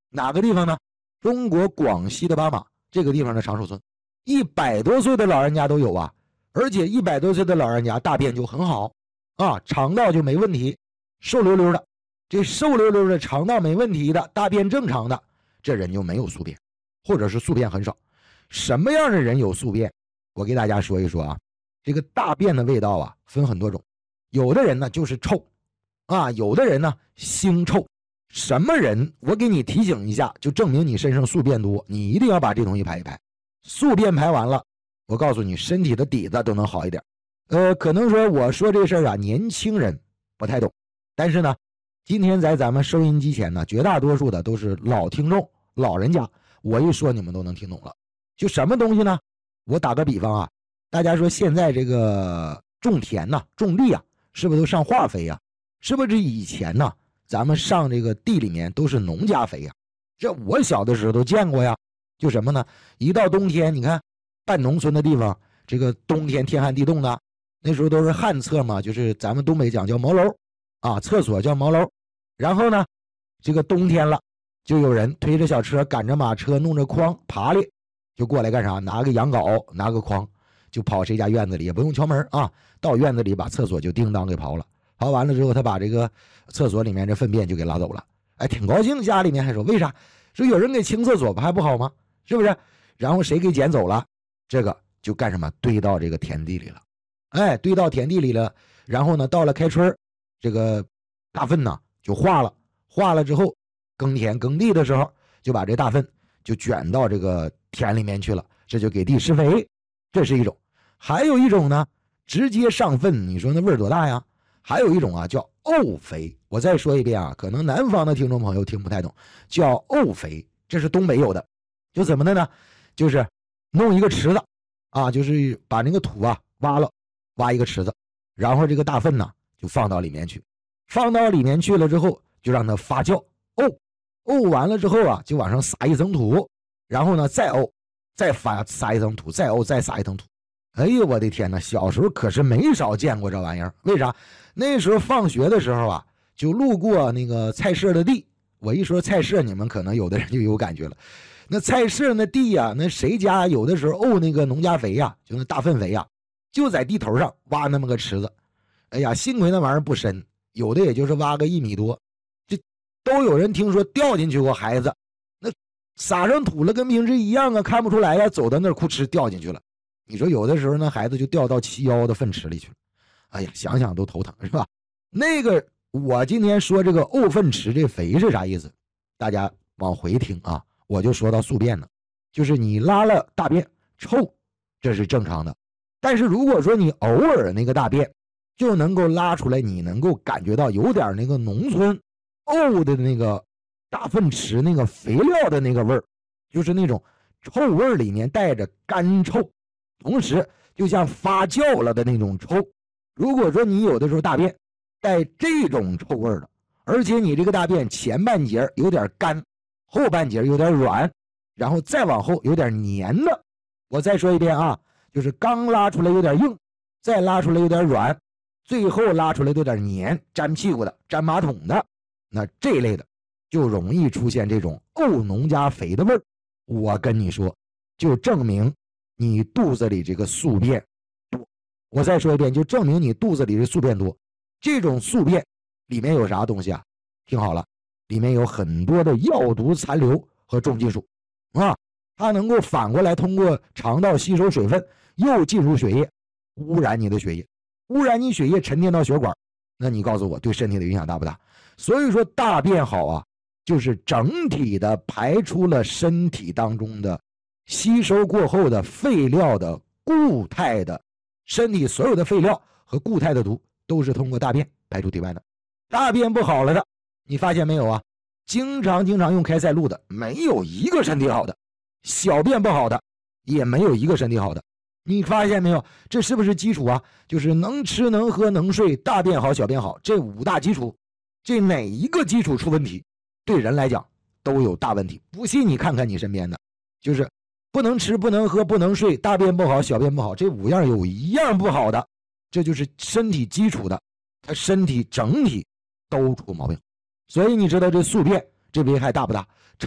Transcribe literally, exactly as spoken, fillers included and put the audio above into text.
哪个地方呢？中国广西的巴马这个地方的长寿村，一百多岁的老人家都有啊，而且一百多岁的老人家大便就很好啊，肠道就没问题，瘦溜溜的。这瘦溜溜的肠道没问题的，大便正常的，这人就没有宿便，或者是宿便很少。什么样的人有宿便？我给大家说一说啊。这个大便的味道啊分很多种，有的人呢就是臭啊，有的人呢腥臭。什么人我给你提醒一下，就证明你身上宿便多，你一定要把这东西排一排。宿便排完了，我告诉你身体的底子都能好一点。呃，可能说我说这事儿啊年轻人不太懂，但是呢今天在咱们收音机前呢，绝大多数的都是老听众老人家，我一说你们都能听懂了。就什么东西呢？我打个比方啊，大家说现在这个种田呐、啊、种地啊，是不是都上化肥啊？是不是以前呢咱们上这个地里面都是农家肥啊？这我小的时候都见过呀。就什么呢？一到冬天，你看半农村的地方，这个冬天天寒地冻的，那时候都是旱厕嘛，就是咱们东北讲叫茅楼啊，厕所叫茅楼。然后呢这个冬天了，就有人推着小车赶着马车弄着筐爬里就过来干啥？拿个羊镐拿个筐就跑谁家院子里，也不用敲门啊，到院子里把厕所就叮当给刨了。刨完了之后，他把这个厕所里面这粪便就给拉走了。哎，挺高兴，家里面还说为啥？说有人给清厕所不还不好吗？是不是？然后谁给捡走了？这个就干什么？堆到这个田地里了。哎，堆到田地里了。然后呢，到了开春，这个大粪呢就化了，化了之后，耕田耕地的时候，就把这大粪就卷到这个田里面去了，这就给地施肥，这是一种。还有一种呢，直接上粪，你说那味儿多大呀？还有一种啊叫沤肥，我再说一遍啊，可能南方的听众朋友听不太懂，叫沤肥，这是东北有的。就怎么的呢？就是弄一个池子啊，就是把那个土啊挖了，挖一个池子，然后这个大粪呢就放到里面去，放到里面去了之后，就让它发酵，沤，沤完了之后啊，就往上撒一层土，然后呢再沤，再发撒一层土，再沤，再撒一层土。哎呦我的天哪，小时候可是没少见过这玩意儿。为啥？那时候放学的时候啊，就路过那个菜市的地。我一说菜市，你们可能有的人就有感觉了。那菜市那地呀、啊，那谁家有的时候沤那个农家肥呀、啊，就那大粪肥呀、啊，就在地头上挖那么个池子。哎呀，幸亏那玩意儿不深，有的也就是挖个一米多，这都有人听说掉进去过孩子，那撒上土了跟平时一样啊，看不出来呀，走到那儿哭哧掉进去了。你说有的时候那孩子就掉到齐腰的粪池里去了，哎呀，想想都头疼，是吧？那个我今天说这个沤粪池这肥是啥意思？大家往回听啊，我就说到宿便了，就是你拉了大便臭，这是正常的。但是如果说你偶尔那个大便就能够拉出来，你能够感觉到有点那个农村沤的那个大粪池那个肥料的那个味儿，就是那种臭味里面带着干臭，同时就像发酵了的那种臭。如果说你有的时候大便带这种臭味的，而且你这个大便前半截有点干，后半截有点软，然后再往后有点黏的，我再说一遍啊，就是刚拉出来有点硬，再拉出来有点软，最后拉出来有点黏，粘屁股的，粘马桶的，那这类的就容易出现这种沤农家肥的味儿。我跟你说，就证明你肚子里这个宿便多。我再说一遍，就证明你肚子里的宿便多。这种宿便里面有啥东西啊？听好了，里面有很多的药毒残留和重金属啊，它能够反过来通过肠道吸收水分，又进入血液，污染你的血液，污染你血液沉淀到血管。那你告诉我，对身体的影响大不大？所以说大便好啊，就是整体的排出了身体当中的吸收过后的废料的固态的，身体所有的废料和固态的毒都是通过大便排出体外的。大便不好了的，你发现没有啊？经常经常用开塞露的，没有一个身体好的；小便不好的，也没有一个身体好的。你发现没有？这是不是基础啊？就是能吃能喝能睡，大便好小便好，这五大基础，这哪一个基础出问题，对人来讲都有大问题。不信你看看你身边的，就是不能吃不能喝不能睡，大便不好小便不好，这五样有一样不好的，这就是身体基础的，他身体整体都出毛病。所以你知道这宿便这危害大不大？